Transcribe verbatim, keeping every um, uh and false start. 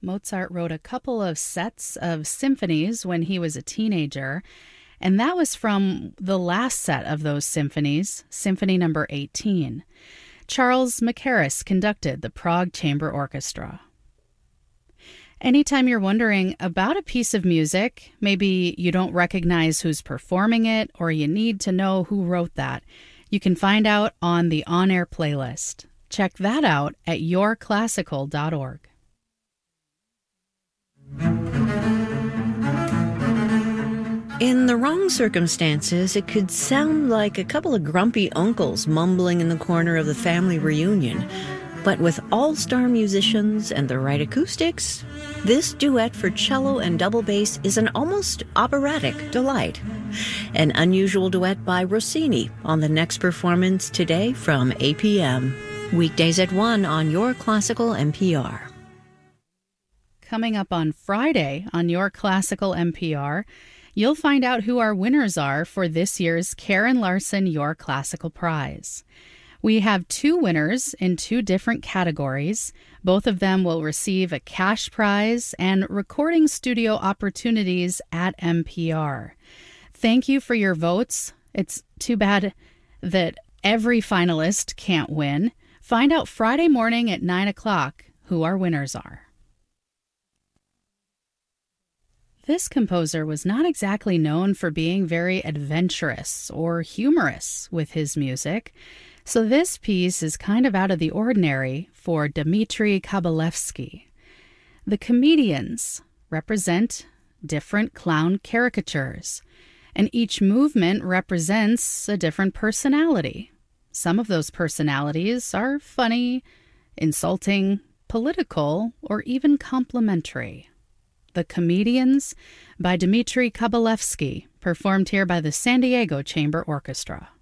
Mozart wrote a couple of sets of symphonies when he was a teenager, and that was from the last set of those symphonies, Symphony number eighteen. Charles Mackerras conducted the Prague Chamber Orchestra. Anytime you're wondering about a piece of music, maybe you don't recognize who's performing it, or you need to know who wrote that, you can find out on the on-air playlist. Check that out at your classical dot org. In the wrong circumstances, it could sound like a couple of grumpy uncles mumbling in the corner of the family reunion. But with all-star musicians and the right acoustics, this duet for cello and double bass is an almost operatic delight. An unusual duet by Rossini on the next performance today from eight p.m. Weekdays at one on Your Classical N P R. Coming up on Friday on Your Classical N P R, you'll find out who our winners are for this year's Karen Larson Your Classical Prize. We have two winners in two different categories. Both of them will receive a cash prize and recording studio opportunities at N P R. Thank you for your votes. It's too bad that every finalist can't win. Find out Friday morning at nine o'clock who our winners are. This composer was not exactly known for being very adventurous or humorous with his music, so this piece is kind of out of the ordinary for Dmitri Kabalevsky. The comedians represent different clown caricatures, and each movement represents a different personality. Some of those personalities are funny, insulting, political, or even complimentary. The Comedians by Dmitri Kabalevsky, performed here by the San Diego Chamber Orchestra.